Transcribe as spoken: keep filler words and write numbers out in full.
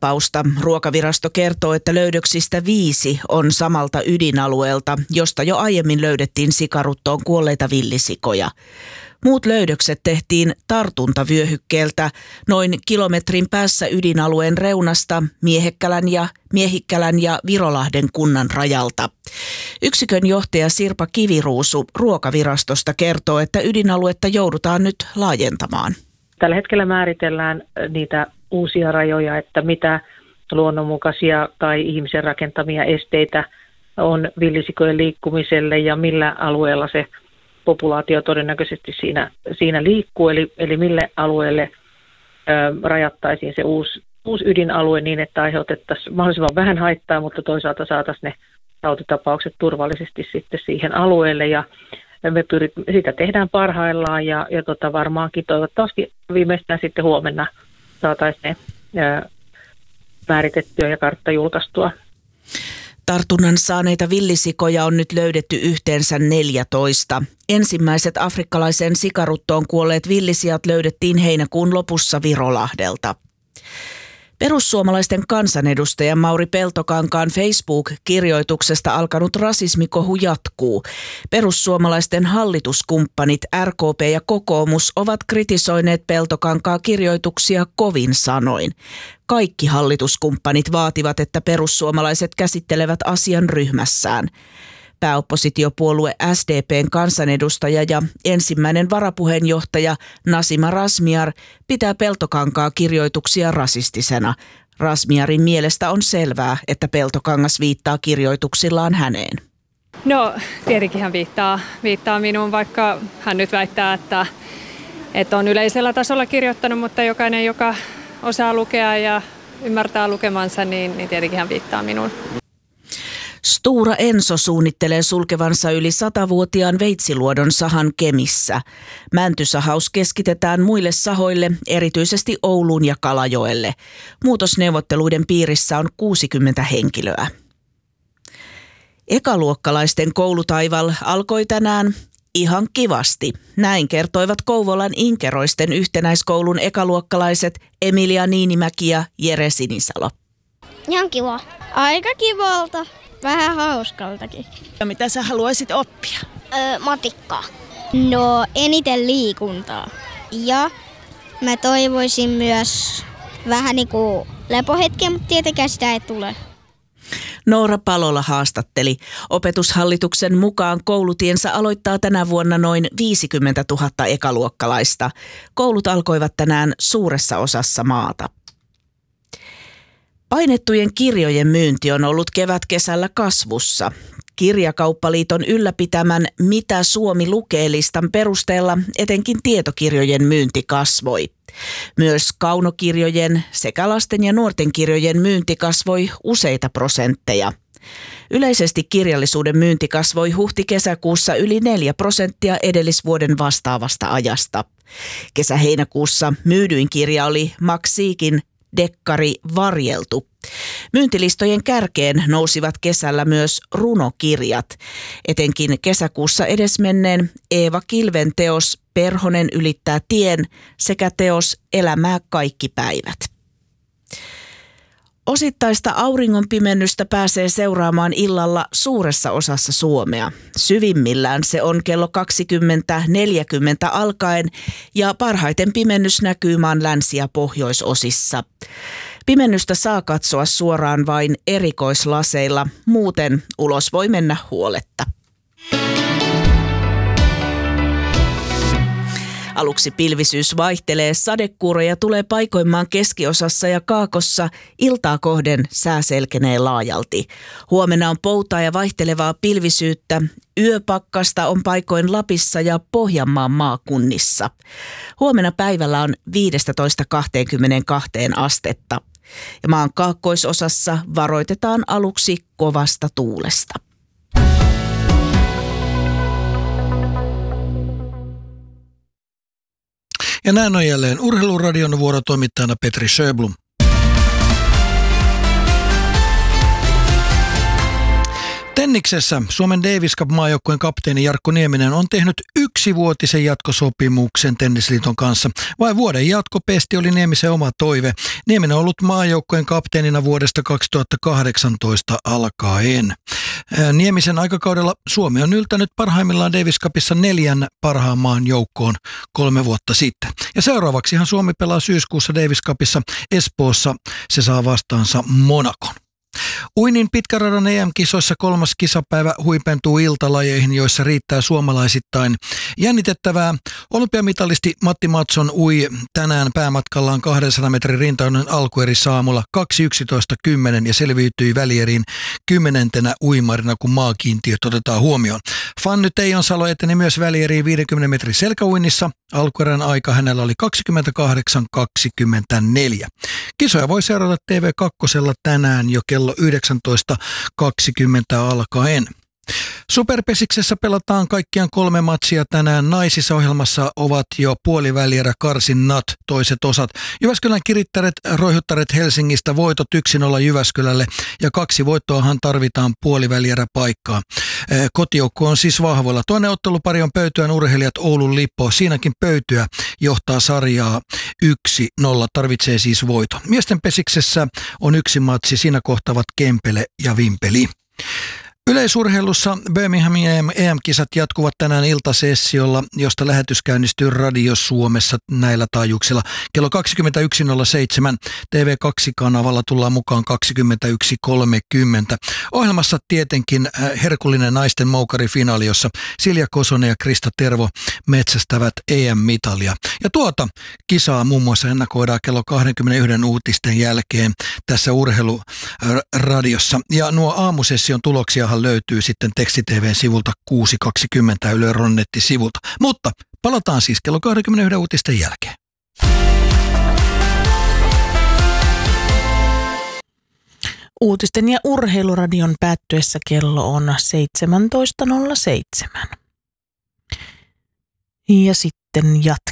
tapausta. Ruokavirasto kertoo, että löydöksistä viisi on samalta ydinalueelta, josta jo aiemmin löydettiin sikaruttoon kuolleita villisikoja. Muut löydökset tehtiin tartuntavyöhykkeeltä noin kilometrin päässä ydinalueen reunasta Miehekkälän ja, Miehikkälän ja Virolahden kunnan rajalta. Yksikön johtaja Sirpa Kiviruusu Ruokavirastosta kertoo, että ydinaluetta joudutaan nyt laajentamaan. Tällä hetkellä määritellään niitä uusia rajoja, että mitä luonnonmukaisia tai ihmisen rakentamia esteitä on villisikojen liikkumiselle ja millä alueella se populaatio todennäköisesti siinä, siinä liikkuu, eli, eli mille alueelle ö, rajattaisiin se uusi, uusi ydinalue niin, että aiheutettaisiin mahdollisimman vähän haittaa, mutta toisaalta saataisiin ne tautitapaukset turvallisesti sitten siihen alueelle, ja me pyrit, sitä tehdään parhaillaan, ja, ja tota varmaankin toivottavasti viimeistään sitten huomenna saataisiin ne ö, määritettyä ja kartta julkaistua. Tartunnan saaneita villisikoja on nyt löydetty yhteensä neljätoista. Ensimmäiset afrikkalaisen sikaruttoon kuolleet villisijat löydettiin heinäkuun lopussa Virolahdelta. Perussuomalaisten kansanedustaja Mauri Peltokankaan Facebook-kirjoituksesta alkanut rasismikohu jatkuu. Perussuomalaisten hallituskumppanit R K P ja kokoomus ovat kritisoineet Peltokankaan kirjoituksia kovin sanoin. Kaikki hallituskumppanit vaativat, että perussuomalaiset käsittelevät asian ryhmässään. Pääoppositiopuolue S D P:n kansanedustaja ja ensimmäinen varapuheenjohtaja Nasima Razmyar pitää Peltokankaan kirjoituksia rasistisena. Razmyarin mielestä on selvää, että Peltokangas viittaa kirjoituksillaan häneen. No tietenkin hän viittaa, viittaa minuun, vaikka hän nyt väittää, että, että on yleisellä tasolla kirjoittanut, mutta jokainen, joka osaa lukea ja ymmärtää lukemansa, niin, niin tietenkin hän viittaa minuun. Stora Enso suunnittelee sulkevansa yli satavuotiaan Veitsiluodon sahan Kemissä. Mäntysahaus keskitetään muille sahoille, erityisesti Ouluun ja Kalajoelle. Muutosneuvotteluiden piirissä on kuusikymmentä henkilöä. Ekaluokkalaisten koulutaival alkoi tänään ihan kivasti. Näin kertoivat Kouvolan Inkeroisten yhtenäiskoulun ekaluokkalaiset Emilia Niinimäki ja Jere Sinisalo. Ihan kiva. Aika kivalta. Vähän hauskaltakin. Ja mitä sä haluaisit oppia? Öö, matikkaa. No eniten liikuntaa. Ja mä toivoisin myös vähän niin kuin lepohetkiä, mutta tietenkään sitä ei tule. Noora Palola haastatteli. Opetushallituksen mukaan koulutiensä aloittaa tänä vuonna noin viisikymmentätuhatta ekaluokkalaista. Koulut alkoivat tänään suuressa osassa maata. Painettujen kirjojen myynti on ollut kevätkesällä kasvussa. Kirjakauppaliiton ylläpitämän Mitä Suomi lukee -listan perusteella etenkin tietokirjojen myynti kasvoi. Myös kaunokirjojen sekä lasten ja nuorten kirjojen myynti kasvoi useita prosentteja. Yleisesti kirjallisuuden myynti kasvoi huhti-kesäkuussa yli neljä prosenttia edellisvuoden vastaavasta ajasta. Kesä-heinäkuussa myydyin kirja oli Max Siekin dekkari Varjeltu. Myyntilistojen kärkeen nousivat kesällä myös runokirjat. Etenkin kesäkuussa edesmenneen Eeva Kilven teos Perhonen ylittää tien sekä teos Elämää kaikki päivät. Osittaista auringonpimennystä pääsee seuraamaan illalla suuressa osassa Suomea. Syvimmillään se on kello kaksikymmentä neljäkymmentä alkaen ja parhaiten pimennys näkyy maan länsi- ja pohjoisosissa. Pimennystä saa katsoa suoraan vain erikoislaseilla, muuten ulos voi mennä huoletta. Aluksi pilvisyys vaihtelee, sadekuuroja tulee paikoimmaan keskiosassa ja kaakossa, iltaa kohden sää selkenee laajalti. Huomenna on poutaa ja vaihtelevaa pilvisyyttä, yöpakkasta on paikoin Lapissa ja Pohjanmaan maakunnissa. Huomenna päivällä on viisitoista kaksikymmentäkaksi astetta. Ja maan kaakkoisosassa varoitetaan aluksi kovasta tuulesta. Ja näin on jälleen Urheiluradion vuorotoimittajana Petri Sjöblom. Tenniksessä Suomen Davis Cup-maajoukkueen kapteeni Jarkko Nieminen on tehnyt yksivuotisen jatkosopimuksen Tennisliiton kanssa. Vai vuoden jatkopesti oli Niemisen oma toive. Nieminen on ollut maajoukkueen kapteenina vuodesta kaksituhattakahdeksantoista alkaen. Niemisen aikakaudella Suomi on yltänyt parhaimmillaan Davis Cupissa neljän parhaan maan joukkoon kolme vuotta sitten. Ja seuraavaksihan Suomi pelaa syyskuussa Davis Cupissa Espoossa. Se saa vastaansa Monacon. Uinnin pitkäradan E M-kisoissa kolmas kisapäivä huipentuu iltalajeihin, joissa riittää suomalaisittain jännitettävää. Olympiamitalisti Matti Matson ui tänään päämatkallaan kahdensadan metrin rintainen alkueri saamulla kaksi yksitoista kymmenen ja selviytyi välieriin kymmenentenä uimarina, kun maakiintiöt otetaan huomioon. Fanny Teijonsalo eteni myös välieriin viidenkymmenen metrin selkäuinnissa. Alkuerän aika hänellä oli kaksikymmentäkahdeksan kaksikymmentäneljä. Kisoja voi seurata T V kaksi tänään jo kello yhdeksäntoista kaksikymmentä alkaen. Superpesiksessä pelataan kaikkiaan kolme matsia tänään. Naisissa ohjelmassa ovat jo puolivälierä karsinnat, toiset osat. Jyväskylän Kirittäret roihuttaret Helsingistä voitot yksi nolla Jyväskylälle ja kaksi voittoahan tarvitaan puolivälierä paikkaa. Kotijoukko on siis vahvoilla. Toinen ottelupari on Pöytyän urheilijat Oulun Lippo. Siinäkin Pöytyä johtaa sarjaa yksi nolla, tarvitsee siis voito. Miesten pesiksessä on yksi matsi, siinä kohtaavat Kempele ja Vimpeli. Yleisurheilussa Birminghamin E M-kisat jatkuvat tänään iltasessiolla, josta lähetys käynnistyy Radio Suomessa näillä taajuuksilla. Kello kaksikymmentäyksi nolla seitsemän T V kaksi-kanavalla tullaan mukaan kaksikymmentäyksi kolmekymmentä. Ohjelmassa tietenkin herkullinen naisten moukarifinaali, jossa Silja Kosonen ja Krista Tervo metsästävät E M-mitalia. Ja tuota kisaa muun muassa ennakoidaan kello kaksikymmentäyksi uutisten jälkeen tässä urheiluradiossa. Ja nuo aamusession tuloksia löytyy sitten Teksti T V:n sivulta kuusi kaksikymmentä Yle Ronnetti-sivulta. Mutta palataan siis kello kaksikymmentäyksi uutisten jälkeen. Uutisten ja urheiluradion päättyessä kello on seitsemäntoista nolla seitsemän. Ja sitten jatketaan.